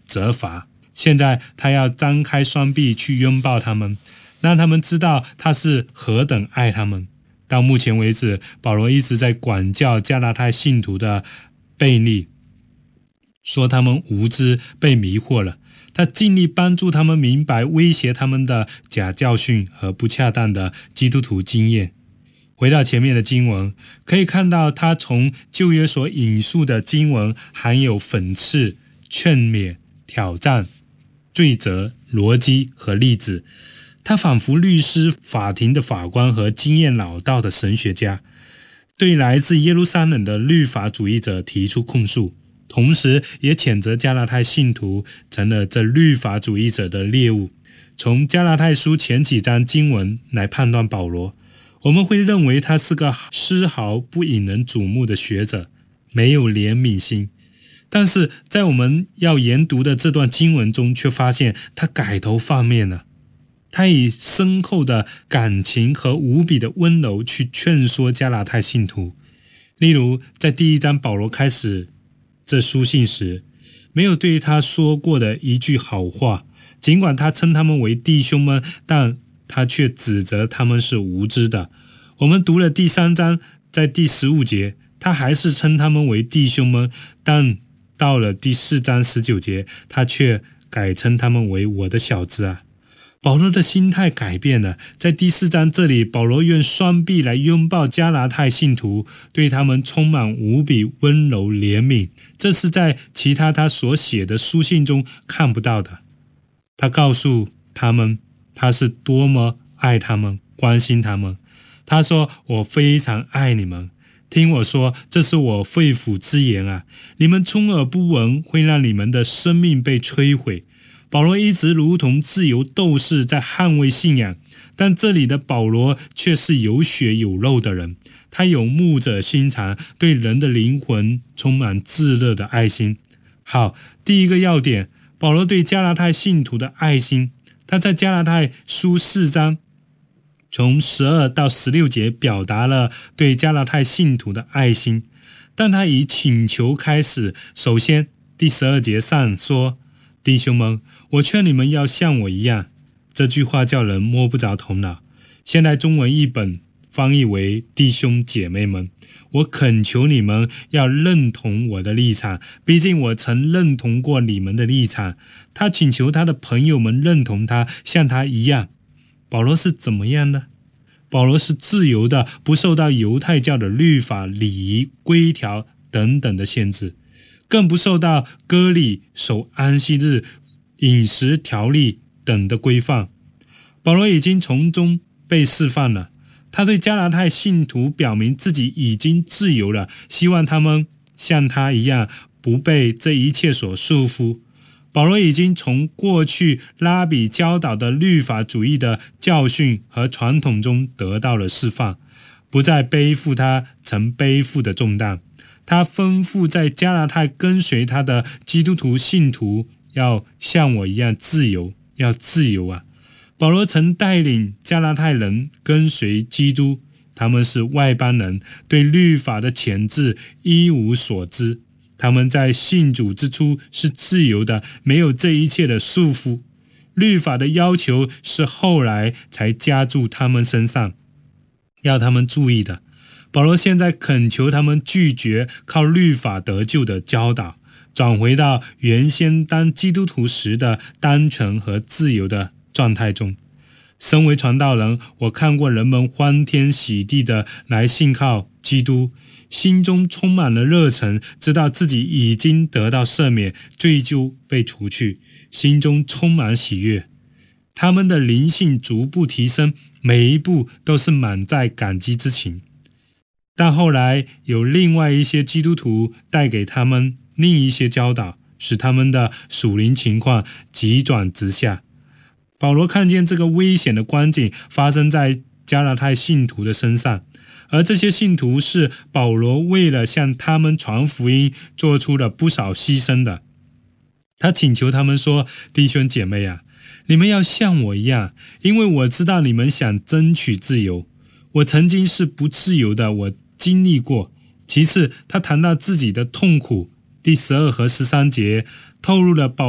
责罚。现在他要张开双臂去拥抱他们，让他们知道他是何等爱他们。到目前为止，保罗一直在管教加拉太信徒的悖逆，说他们无知被迷惑了。他尽力帮助他们明白威胁他们的假教训和不恰当的基督徒经验。回到前面的经文，可以看到他从旧约所引述的经文含有讽刺、劝勉、挑战、罪责、逻辑和例子。他仿佛律师、法庭的法官和经验老道的神学家，对来自耶路撒冷的律法主义者提出控诉，同时也谴责加拉太信徒成了这律法主义者的猎物。从加拉太书前几章经文来判断保罗，我们会认为他是个丝毫不引人瞩目的学者，没有怜悯心。但是在我们要研读的这段经文中，却发现他改头换面了。他以深厚的感情和无比的温柔去劝说加拉太信徒。例如在第1章保罗开始这书信时，没有对他说过的一句好话，尽管他称他们为弟兄们，但他却指责他们是无知的。我们读了第3章，在第15节，他还是称他们为弟兄们，但到了第4章19节，他却改称他们为我的小子啊。保罗的心态改变了，在第4章这里，保罗用双臂来拥抱加拉太信徒，对他们充满无比温柔怜悯，这是在其他所写的书信中看不到的。他告诉他们，他是多么爱他们，关心他们。他说，我非常爱你们，听我说，这是我肺腑之言啊！你们充耳不闻，会让你们的生命被摧毁。保罗一直如同自由斗士在捍卫信仰，但这里的保罗却是有血有肉的人，他有牧者心肠，对人的灵魂充满炙热的爱心。好，第一个要点，保罗对加拉太信徒的爱心，他在加拉太书4章从12到16节表达了对加拉太信徒的爱心，但他以请求开始。首先第12节上说，弟兄们，我劝你们要像我一样。这句话叫人摸不着头脑。现代中文译本翻译为弟兄姐妹们，我恳求你们要认同我的立场，毕竟我曾认同过你们的立场。他请求他的朋友们认同他，像他一样。保罗是怎么样呢？保罗是自由的，不受到犹太教的律法、礼仪、规条等等的限制，更不受到割礼、守安息日、饮食条例等的规范。保罗已经从中被释放了，他对加拉太信徒表明自己已经自由了，希望他们像他一样不被这一切所束缚。保罗已经从过去拉比教导的律法主义的教训和传统中得到了释放，不再背负他曾背负的重担。他吩咐在加拉太跟随他的基督徒信徒要像我一样自由，要自由啊！保罗曾带领加拉太人跟随基督，他们是外邦人，对律法的潜质一无所知。他们在信主之初是自由的，没有这一切的束缚。律法的要求是后来才加注他们身上，要他们注意的。保罗现在恳求他们拒绝靠律法得救的教导，转回到原先当基督徒时的单纯和自由的状态中。身为传道人，我看过人们欢天喜地的来信靠基督，心中充满了热忱，知道自己已经得到赦免，罪疚被除去，心中充满喜悦。他们的灵性逐步提升，每一步都是满载感激之情。但后来有另外一些基督徒带给他们另一些教导，使他们的属灵情况急转直下。保罗看见这个危险的光景发生在加拉太信徒的身上，而这些信徒是保罗为了向他们传福音做出了不少牺牲的。他请求他们说，弟兄姐妹啊，你们要像我一样，因为我知道你们想争取自由。我曾经是不自由的，我经历过。其次，他谈到自己的痛苦，第12和13节透露了保